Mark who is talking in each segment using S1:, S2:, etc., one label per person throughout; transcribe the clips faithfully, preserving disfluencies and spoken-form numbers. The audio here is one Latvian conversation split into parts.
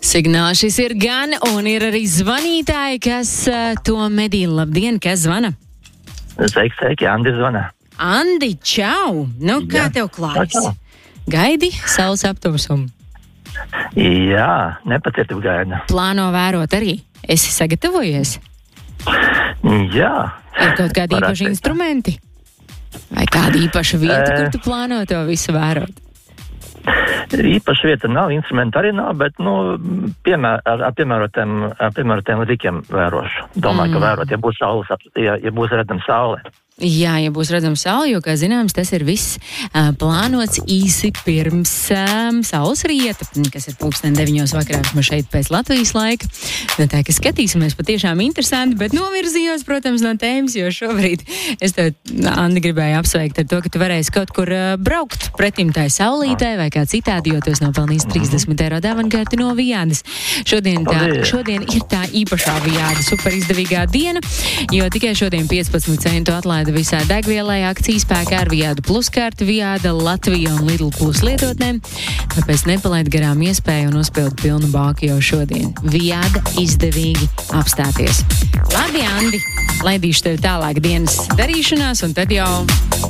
S1: Signāls šis ir gan, un ir arī zvanītāji, kas uh, to medī. Labdien, kas zvana?
S2: Sveiki, sveiki, Andi zvana.
S1: Andi, čau! Nu, kā
S2: Jā.
S1: tev klājas?
S2: Čau.
S1: Gaidi saules aptumsumu?
S2: Jā, nepacietību gaida.
S1: Plāno vērot arī. Esi sagatavojies?
S2: Jā.
S1: Ir kaut kādi
S2: Varētu
S1: īpaši
S2: teikt.
S1: instrumenti? Vai kāda īpaša vieta,
S2: Eh.
S1: kur tu plāno to visu vērot?
S2: Īpaši vieta nav, instrumenti arī nav, bet, nu, piemēr, ar, ar piemērotiem, ar piemērotiem rikiem vērošu. Domāju, mm. ka vērot, ja būs saules, ap- ja, ja būs redzama saule.
S1: Jā, ja būs redzama saule, jo, kā zināms, tas ir viss uh, plānots īsi pirms um, saules rieta, kas ir pulksten deviņos vakarā mums šeit pēc Latvijas laika. Nu, tā, ka skatīsimies patiešām interesanti, bet novirzījos, protams, no tēmas, jo šobrīd es tev, Andi, gribēju apsveikt ar to, ka tu varēsi kaut kur uh, braukt pretim tai saulītē vai kā citādi, jo tu esi nopelnījis trīsdesmit eiro dāvangārti no Vijādas. Šodien, tā,
S2: Paldies.
S1: šodien ir tā īpašā Vijāda super izdevīgā diena, jo tikai šodien piecpadsmit centu atlaida visā degvielai, akcijas spēkā ar Vijādu plus karti, Vijāda Latvija un Lidl plus lietotnēm. Tāpēc nepalaid garām iespēju un uzpild pilnu bāku jau šodien. Vijāda izdevīgi apstāties. Labi, Andi, laidīšu tevi tālāk dienas darīšanās un tad jau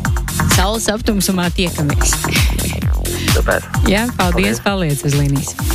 S1: saules aptumsumā tiekamies.
S2: Super.
S1: Jā, paldies,
S2: Paldies.
S1: paliec uz līnijas.